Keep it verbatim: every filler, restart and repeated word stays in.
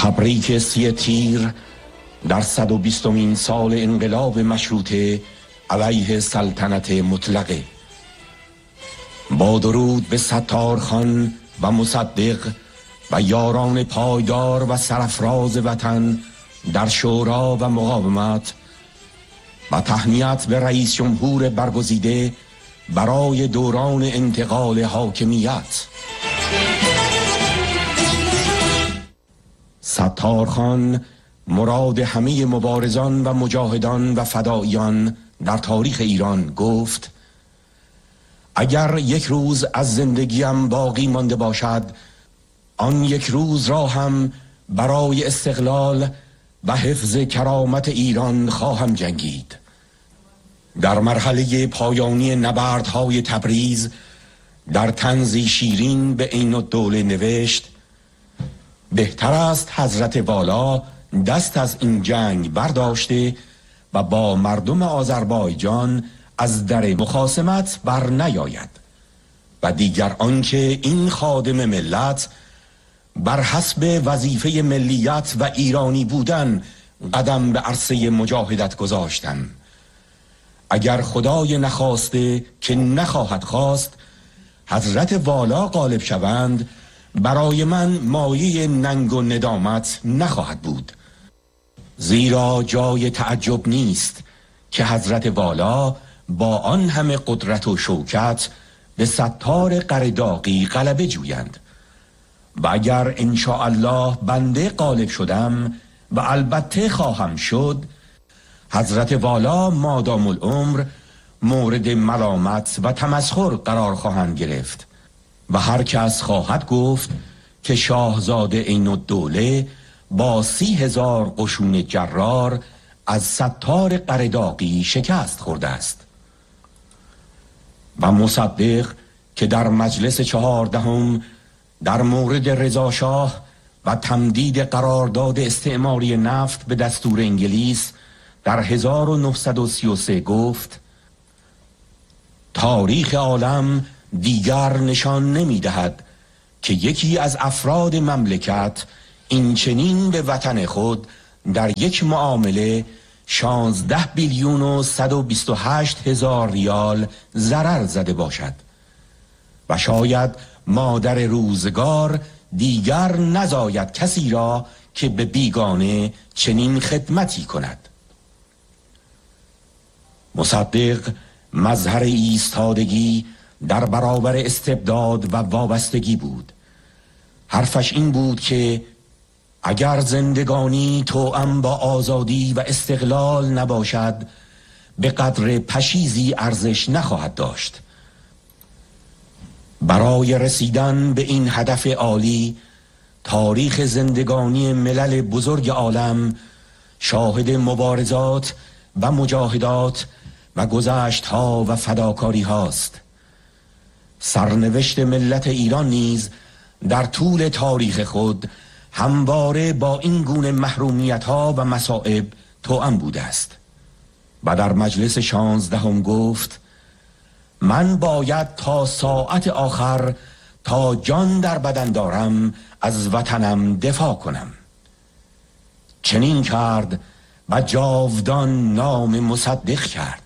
تبریک سی تیر در صد و بیستمین سال انقلاب مشروطه علیه سلطنت مطلقه. با درود به ستار خان و مصدق و یاران پایدار و سرفراز وطن در شورا و مقاومت و تهنیت به رئیس جمهور برگزیده برای دوران انتقال حاکمیت. ستار خان مراد همه مبارزان و مجاهدان و فداییان در تاریخ ایران گفت: اگر یک روز از زندگیم باقی مانده باشد، آن یک روز را هم برای استقلال و حفظ کرامت ایران خواهم جنگید. در مرحله پایانی نبردهای تبریز در طنزی شیرین به عین الدوله نوشت: بهتر است حضرت والا دست از این جنگ برداشته و با مردم آذربایجان از در مخاصمت بر نیاید و دیگر آنکه این خادم ملت بر حسب وظیفه ملیت و ایرانی بودن قدم به عرصه مجاهدت گذاشتن. اگر خدای نخواسته که نخواهد خواست حضرت والا غالب شوند، برای من مایه ننگ و ندامت نخواهد بود، زیرا جای تعجب نیست که حضرت والا با آن همه قدرت و شوکت به ستار قرداغی غلبه جویند. و اگر انشاءالله بنده غالب شدم و البته خواهم شد، حضرت والا مادام العمر مورد ملامت و تمسخر قرار خواهند گرفت و هر کس خواهد گفت که شاهزاده عین الدوله با سی هزار قشون جرار از ستار قرداغی شکست خورده است. و مصدق که در مجلس چهاردهم در مورد رضا شاه و تمدید قرارداد استعماری نفت به دستور انگلیس در هزار و نهصد و سی و سه گفت: تاریخ عالم دیگر نشان نمی دهد که یکی از افراد مملکت این چنین به وطن خود در یک معامله شانزده بیلیون و صد و بیست و هشت هزار ریال ضرر زده باشد و شاید مادر روزگار دیگر نزاید کسی را که به بیگانه چنین خدمتی کند. مصدق مظهر ایستادگی در برابر استبداد و وابستگی بود. حرفش این بود که اگر زندگانی توأم با آزادی و استقلال نباشد، به قدر پشیزی ارزش نخواهد داشت. برای رسیدن به این هدف عالی، تاریخ زندگانی ملل بزرگ عالم شاهد مبارزات و مجاهدات و گذشت‌ها و فداکاری هاست. سرنوشت ملت ایران نیز در طول تاریخ خود همواره با این گونه محرومیت‌ها و مصائب توأم بوده است. و در مجلس شانزدهم گفت: من باید تا ساعت آخر تا جان در بدن دارم از وطنم دفاع کنم. چنین کرد و جاودان نام مصدق کرد.